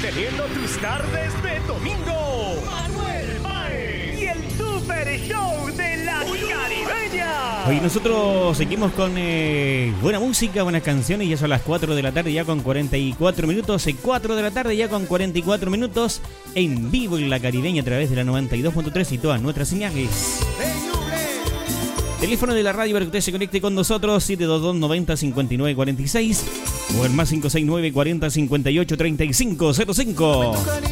teniendo tus tardes de domingo. Manuel Páez y el Super Show de la Caribeña. Hoy nosotros seguimos con buena música, buenas canciones. Ya son las 4 de la tarde ya con 44 minutos. 4 de la tarde ya con 44 minutos. En vivo en la Caribeña a través de la 92.3 y todas nuestras señales. Teléfono de la radio para que usted se conecte con nosotros, 722-90-59-46 o el más 569-40-58-3505.